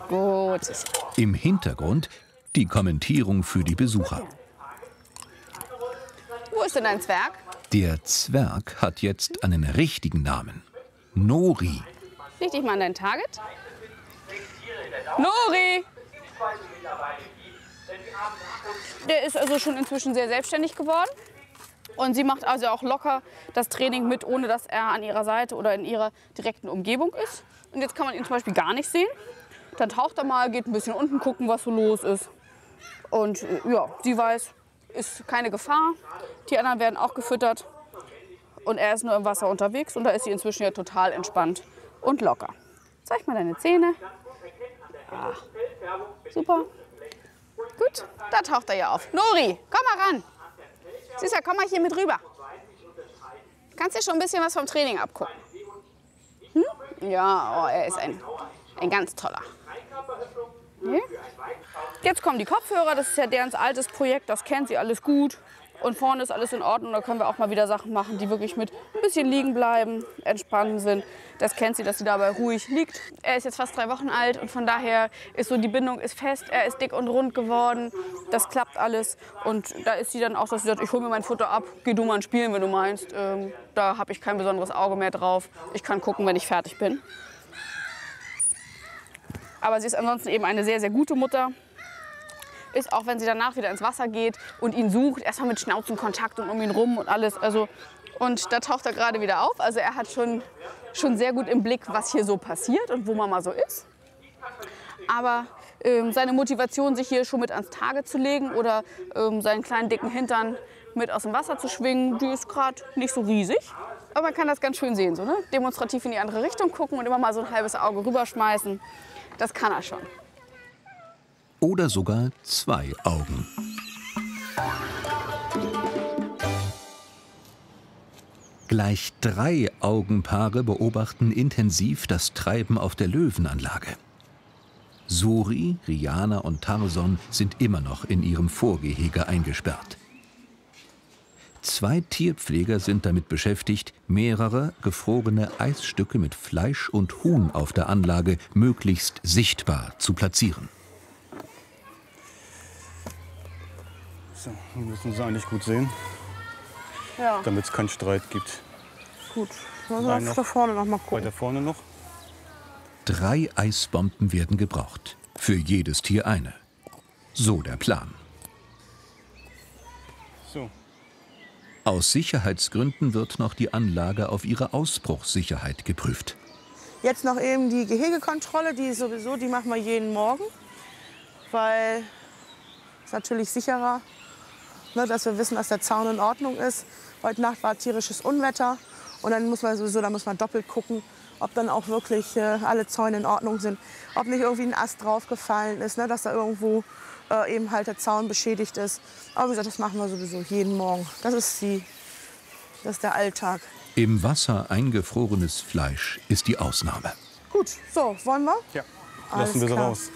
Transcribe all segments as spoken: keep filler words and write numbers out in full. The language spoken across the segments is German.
Gut. Im Hintergrund die Kommentierung für die Besucher. Wo ist denn dein Zwerg? Der Zwerg hat jetzt einen richtigen Namen. Nori. Leg dich mal an dein Target. Nori! Der ist also schon inzwischen sehr selbstständig geworden. Und sie macht also auch locker das Training mit, ohne dass er an ihrer Seite oder in ihrer direkten Umgebung ist. Und jetzt kann man ihn zum Beispiel gar nicht sehen. Dann taucht er mal, geht ein bisschen unten gucken, was so los ist. Und äh, ja, sie weiß, ist keine Gefahr. Die anderen werden auch gefüttert. Und er ist nur im Wasser unterwegs. Und da ist sie inzwischen ja total entspannt und locker. Zeig mal deine Zähne. Ah, super. Gut, da taucht er ja auf. Nori, komm mal ran. Süßer, komm mal hier mit rüber. Kannst dir schon ein bisschen was vom Training abgucken. Hm? Ja, oh, er ist ein, ein ganz toller. Okay. Jetzt kommen die Kopfhörer, das ist ja deren altes Projekt, das kennt sie alles gut. Und vorne ist alles in Ordnung, da können wir auch mal wieder Sachen machen, die wirklich mit ein bisschen liegen bleiben, entspannen sind. Das kennt sie, dass sie dabei ruhig liegt. Er ist jetzt fast drei Wochen alt und von daher ist so, die Bindung ist fest, er ist dick und rund geworden, das klappt alles. Und da ist sie dann auch, dass sie sagt, ich hole mir mein Futter ab, geh du mal spielen, wenn du meinst. Ähm, da habe ich kein besonderes Auge mehr drauf, ich kann gucken, wenn ich fertig bin. Aber sie ist ansonsten eben eine sehr, sehr gute Mutter. Ist auch, wenn sie danach wieder ins Wasser geht und ihn sucht, erstmal mit Schnauzenkontakt und um ihn rum und alles. Also, und da taucht er gerade wieder auf. Also er hat schon, schon sehr gut im Blick, was hier so passiert und wo man mal so ist. Aber ähm, seine Motivation, sich hier schon mit ans Tage zu legen oder ähm, seinen kleinen dicken Hintern mit aus dem Wasser zu schwingen, die ist gerade nicht so riesig. Aber man kann das ganz schön sehen, so, ne? Demonstrativ in die andere Richtung gucken und immer mal so ein halbes Auge rüberschmeißen. Das kann er schon. Oder sogar zwei Augen. Gleich drei Augenpaare beobachten intensiv das Treiben auf der Löwenanlage. Suri, Riana und Tarson sind immer noch in ihrem Vorgehege eingesperrt. Zwei Tierpfleger sind damit beschäftigt, mehrere gefrorene Eisstücke mit Fleisch und Huhn auf der Anlage möglichst sichtbar zu platzieren. So, wir müssen sie eigentlich gut sehen, Ja. damit es keinen Streit gibt. Gut, dann lass da vorne noch mal gucken. Weiter vorne noch. Drei Eisbomben werden gebraucht. Für jedes Tier eine. So der Plan. So. Aus Sicherheitsgründen wird noch die Anlage auf ihre Ausbruchssicherheit geprüft. Jetzt noch eben die Gehegekontrolle, die sowieso, die machen wir jeden Morgen, weil es natürlich sicherer, ne, dass wir wissen, dass der Zaun in Ordnung ist. Heute Nacht war tierisches Unwetter und dann muss man sowieso, da muss man doppelt gucken, ob dann auch wirklich äh, alle Zäune in Ordnung sind, ob nicht irgendwie ein Ast draufgefallen ist, ne, dass da irgendwo äh, eben halt der Zaun beschädigt ist. Aber wie gesagt, das machen wir sowieso jeden Morgen. Das ist die, das ist der Alltag. Im Wasser eingefrorenes Fleisch ist die Ausnahme. Gut, so, wollen wir? Ja, Alles lassen wir sie klar. raus.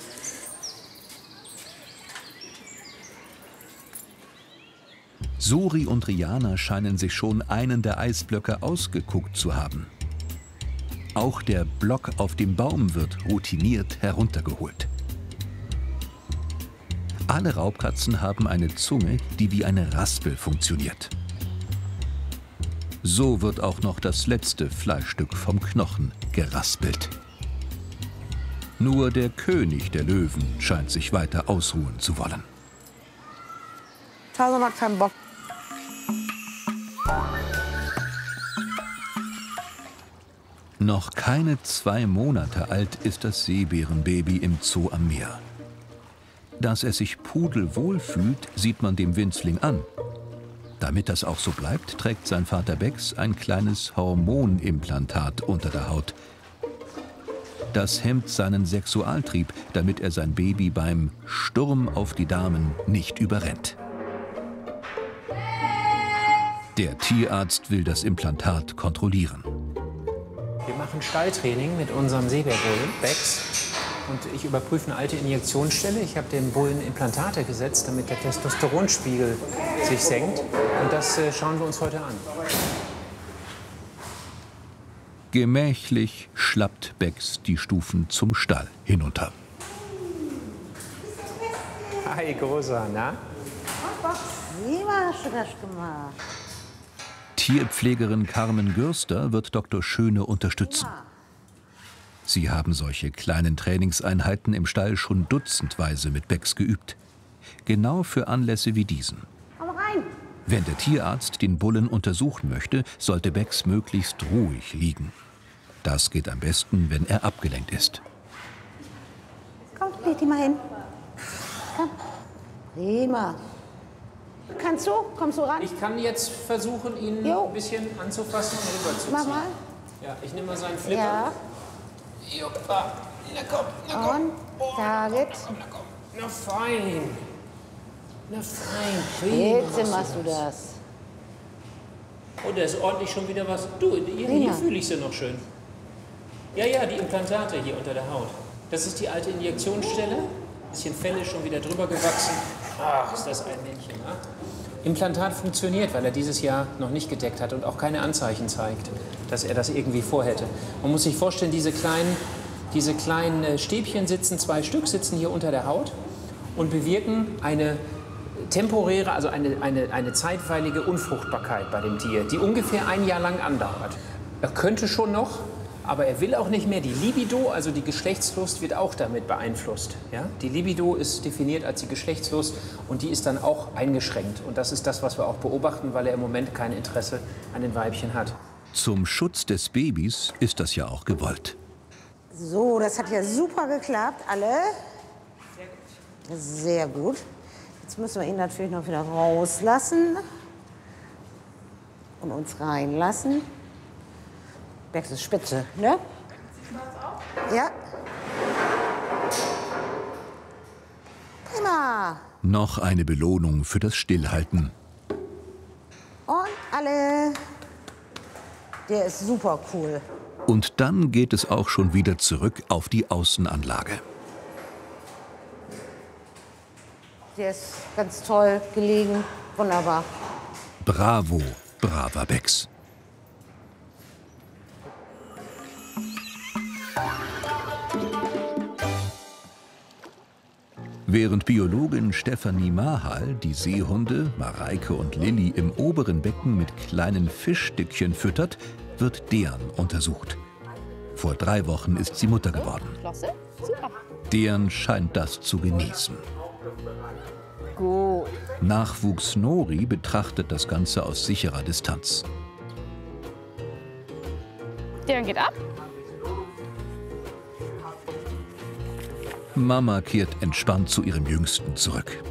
Suri und Riana scheinen sich schon einen der Eisblöcke ausgeguckt zu haben. Auch der Block auf dem Baum wird routiniert heruntergeholt. Alle Raubkatzen haben eine Zunge, die wie eine Raspel funktioniert. So wird auch noch das letzte Fleischstück vom Knochen geraspelt. Nur der König der Löwen scheint sich weiter ausruhen zu wollen. Tarson hat keinen Bock. Noch keine zwei Monate alt ist das Seebärenbaby im Zoo am Meer. Dass er sich pudelwohl fühlt, sieht man dem Winzling an. Damit das auch so bleibt, trägt sein Vater Bex ein kleines Hormonimplantat unter der Haut. Das hemmt seinen Sexualtrieb, damit er sein Baby beim Sturm auf die Damen nicht überrennt. Der Tierarzt will das Implantat kontrollieren. Wir machen Stalltraining mit unserem Seebärbullen, Bex. Und ich überprüfe eine alte Injektionsstelle. Ich habe dem Bullen Implantate gesetzt, damit der Testosteronspiegel sich senkt. Und das äh, schauen wir uns heute an. Gemächlich schlappt Bex die Stufen zum Stall hinunter. Hi, Großer, na? Wie hast du das gemacht? Tierpflegerin Carmen Gürster wird Doktor Schöne unterstützen. Sie haben solche kleinen Trainingseinheiten im Stall schon dutzendweise mit Becks geübt. Genau für Anlässe wie diesen. Komm rein. Wenn der Tierarzt den Bullen untersuchen möchte, sollte Becks möglichst ruhig liegen. Das geht am besten, wenn er abgelenkt ist. Komm, leg dich mal hin. Komm. Prima. Kannst du? Kommst du ran? Ich kann jetzt versuchen, ihn Jo. ein bisschen anzufassen und rüberzuziehen. Mach mal. Ja, ich nehme mal seinen Flipper. Ja. Joppa. Na komm, na komm. Und Target. Na komm. Na fein. Na fein. Prima Jetzt machst du das. Oh, da ist ordentlich schon wieder was. Du, hier, hier fühle ich sie noch schön. Ja, ja, die Implantate hier unter der Haut. Das ist die alte Injektionsstelle. Bisschen Felle schon wieder drüber gewachsen. Ach, ist das ein Männchen, ne? Implantat funktioniert, weil er dieses Jahr noch nicht gedeckt hat und auch keine Anzeichen zeigt, dass er das irgendwie vorhätte. Man muss sich vorstellen, diese kleinen, diese kleinen Stäbchen sitzen, zwei Stück, sitzen hier unter der Haut und bewirken eine temporäre, also eine, eine, eine zeitweilige Unfruchtbarkeit bei dem Tier, die ungefähr ein Jahr lang andauert. Er könnte schon noch, aber er will auch nicht mehr. Die Libido, also die Geschlechtslust, wird auch damit beeinflusst. Ja? Die Libido ist definiert als die Geschlechtslust und die ist dann auch eingeschränkt. Und das ist das, was wir auch beobachten, weil er im Moment kein Interesse an den Weibchen hat. Zum Schutz des Babys ist das ja auch gewollt. So, das hat ja super geklappt, alle. Sehr gut. Jetzt müssen wir ihn natürlich noch wieder rauslassen und uns reinlassen. Becks ist spitze, ne? Ja. Prima. Noch eine Belohnung für das Stillhalten. Und alle. Der ist super cool. Und dann geht es auch schon wieder zurück auf die Außenanlage. Der ist ganz toll gelegen. Wunderbar. Bravo, braver Becks. Während Biologin Stefanie Mahal die Seehunde Mareike und Lilly im oberen Becken mit kleinen Fischstückchen füttert, wird Dean untersucht. Vor drei Wochen ist sie Mutter geworden. Flosse? Super. Dean scheint das zu genießen. Gut. Nachwuchs Nori betrachtet das Ganze aus sicherer Distanz. Der geht ab. Mama kehrt entspannt zu ihrem Jüngsten zurück.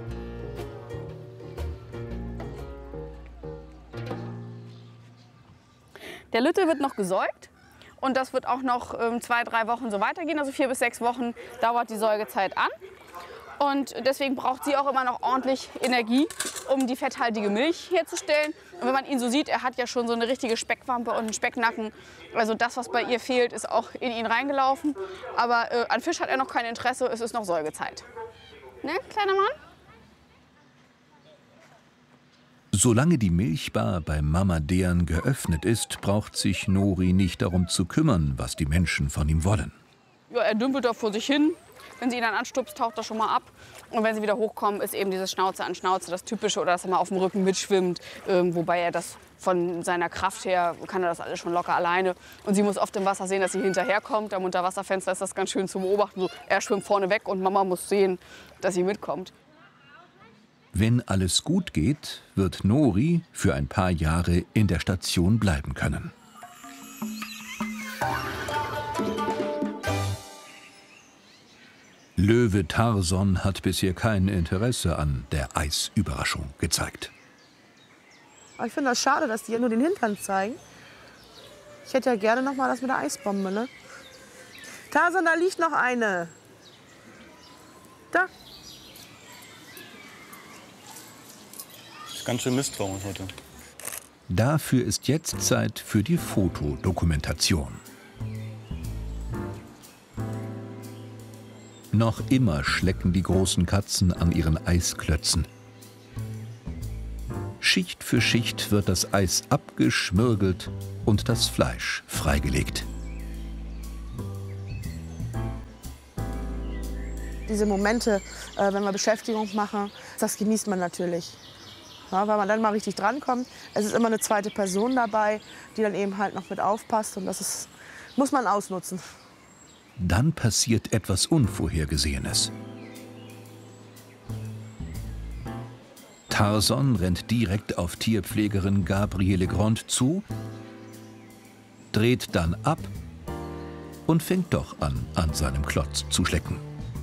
Der Lütte wird noch gesäugt und das wird auch noch ähm, zwei, drei Wochen so weitergehen. Also vier bis sechs Wochen dauert die Säugezeit an. Und deswegen braucht sie auch immer noch ordentlich Energie, um die fetthaltige Milch herzustellen. Und wenn man ihn so sieht, er hat ja schon so eine richtige Speckwampe und einen Specknacken. Also das, was bei ihr fehlt, ist auch in ihn reingelaufen. Aber äh, an Fisch hat er noch kein Interesse, es ist noch Säugezeit. Ne, kleiner Mann? Solange die Milchbar bei Mama Dean geöffnet ist, braucht sich Nori nicht darum zu kümmern, was die Menschen von ihm wollen. Ja, er dümpelt da vor sich hin. Wenn sie ihn dann anstupst, taucht er schon mal ab. Und wenn sie wieder hochkommen, ist eben dieses Schnauze an Schnauze das Typische. Oder dass er mal auf dem Rücken mitschwimmt. Ähm, wobei er das von seiner Kraft her, kann er das alles schon locker alleine. Und sie muss oft im Wasser sehen, dass sie hinterherkommt. Am Unterwasserfenster ist das ganz schön zu beobachten. So, er schwimmt vorne weg und Mama muss sehen, dass sie mitkommt. Wenn alles gut geht, wird Nori für ein paar Jahre in der Station bleiben können. Löwe Tarson hat bisher kein Interesse an der Eisüberraschung gezeigt. Aber ich finde das schade, dass die ja nur den Hintern zeigen. Ich hätte ja gerne noch mal das mit der Eisbombe, ne? Tarzan, da liegt noch eine. Da. Ist ganz schön misstrauisch heute. Dafür ist jetzt Zeit für die Fotodokumentation. Noch immer schlecken die großen Katzen an ihren Eisklötzen. Schicht für Schicht wird das Eis abgeschmirgelt und das Fleisch freigelegt. Diese Momente, äh, wenn wir Beschäftigung machen, das genießt man natürlich. Ja, weil man dann mal richtig drankommt. Es ist immer eine zweite Person dabei, die dann eben halt noch mit aufpasst. Und das ist, muss man ausnutzen. Dann passiert etwas Unvorhergesehenes. Tarzan rennt direkt auf Tierpflegerin Gabriele Grond zu, dreht dann ab und fängt doch an, an seinem Klotz zu schlecken.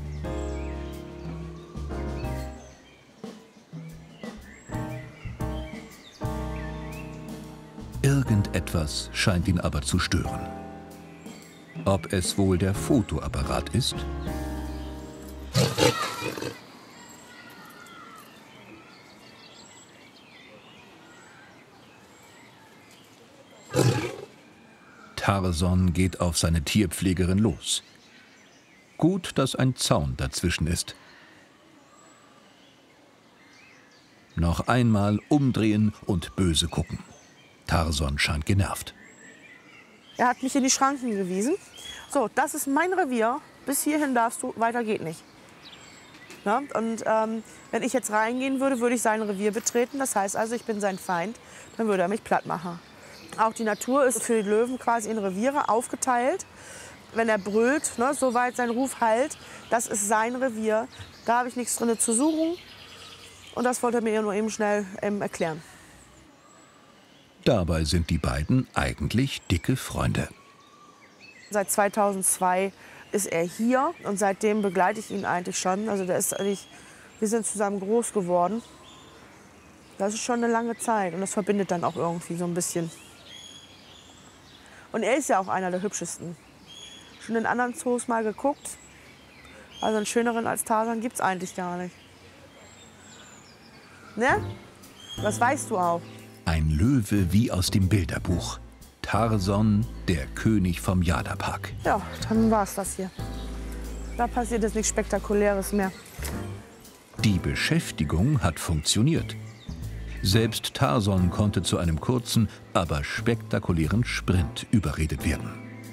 Irgendetwas scheint ihn aber zu stören. Ob es wohl der Fotoapparat ist? Tarzan geht auf seine Tierpflegerin los. Gut, dass ein Zaun dazwischen ist. Noch einmal umdrehen und böse gucken. Tarzan scheint genervt. Er hat mich in die Schranken gewiesen. So, das ist mein Revier. Bis hierhin darfst du, weiter geht nicht. Ja, und ähm, wenn ich jetzt reingehen würde, würde ich sein Revier betreten. Das heißt also, ich bin sein Feind. Dann würde er mich platt machen. Auch die Natur ist für die Löwen quasi in Reviere aufgeteilt. Wenn er brüllt, ne, soweit sein Ruf hallt, das ist sein Revier. Da habe ich nichts drin zu suchen. Und das wollte er mir nur eben schnell ähm, erklären. Dabei sind die beiden eigentlich dicke Freunde. Seit zweitausendzwei ist er hier und seitdem begleite ich ihn eigentlich schon. Also der ist eigentlich, wir sind zusammen groß geworden. Das ist schon eine lange Zeit und das verbindet dann auch irgendwie so ein bisschen. Und er ist ja auch einer der hübschesten. Schon in anderen Zoos mal geguckt. Also einen schöneren als Tarzan gibt es eigentlich gar nicht. Ne? Das weißt du auch. Ein Löwe wie aus dem Bilderbuch. Tarzan, der König vom Jada-Park. Ja, dann war's das hier. Da passiert jetzt nichts Spektakuläres mehr. Die Beschäftigung hat funktioniert. Selbst Tarzan konnte zu einem kurzen, aber spektakulären Sprint überredet werden.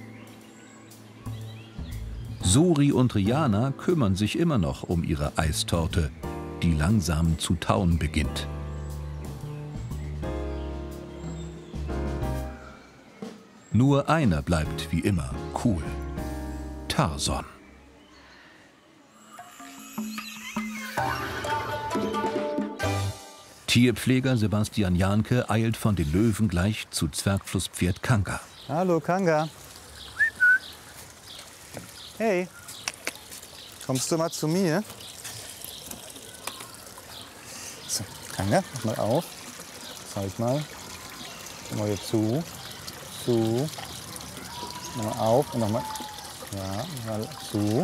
Suri und Rihanna kümmern sich immer noch um ihre Eistorte, die langsam zu tauen beginnt. Nur einer bleibt wie immer cool: Tarzan. Tierpfleger Sebastian Jahnke eilt von den Löwen gleich zu Zwergflusspferd Kanga. Hallo Kanga. Hey, kommst du mal zu mir? So, Kanga, mach mal auf. Zeig mal. Komm mal hier zu. Zu. Nochmal auf und nochmal. Ja, mal zu.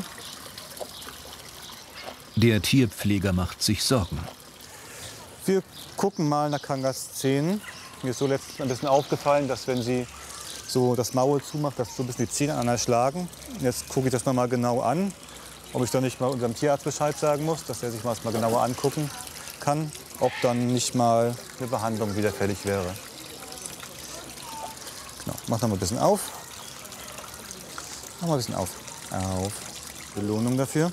Der Tierpfleger macht sich Sorgen. Wir gucken mal nach Kangas Zähnen. Mir ist so letztens ein bisschen aufgefallen, dass wenn sie so das Maul zumacht, dass so ein bisschen die Zähne aneinander schlagen. Jetzt gucke ich das noch mal genau an, ob ich dann nicht mal unserem Tierarzt Bescheid sagen muss, dass er sich mal genauer angucken kann, ob dann nicht mal eine Behandlung wieder fällig wäre. Genau. Mach noch mal ein bisschen auf. Mach mal ein bisschen auf. Auf. Belohnung dafür.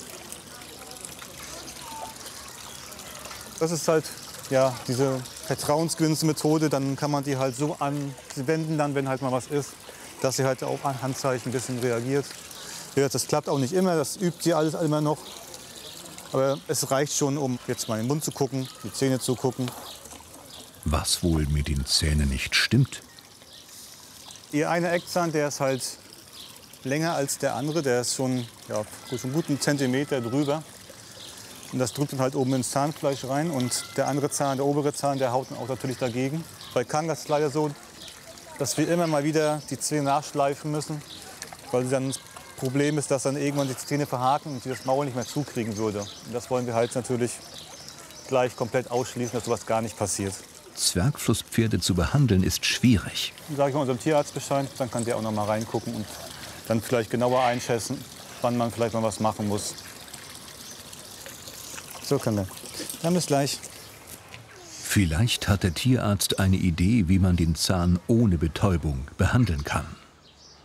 Das ist halt ja, diese vertrauensgewinnende Methode, dann kann man die halt so anwenden, dann, wenn halt mal was ist, dass sie halt auch an Handzeichen ein bisschen reagiert. Das klappt auch nicht immer, das übt sie alles immer noch. Aber es reicht schon, um jetzt mal in den Mund zu gucken, die Zähne zu gucken. Was wohl mit den Zähnen nicht stimmt? Ihr einer Eckzahn, der ist halt länger als der andere, der ist schon, ja, schon einen guten Zentimeter drüber. Und das drückt dann halt oben ins Zahnfleisch rein und der andere Zahn, der obere Zahn, der haut dann auch natürlich dagegen. Bei Kangas ist es leider so, dass wir immer mal wieder die Zähne nachschleifen müssen, weil dann das Problem ist, dass dann irgendwann die Zähne verhaken und sie das Maul nicht mehr zukriegen würde. Und das wollen wir halt natürlich gleich komplett ausschließen, dass sowas gar nicht passiert. Zwergflusspferde zu behandeln ist schwierig. Dann sage ich mal unserem Tierarzt Bescheid, dann kann der auch noch mal reingucken und dann vielleicht genauer einschätzen, wann man vielleicht mal was machen muss. So, können wir. Dann bis gleich. Vielleicht hat der Tierarzt eine Idee, wie man den Zahn ohne Betäubung behandeln kann.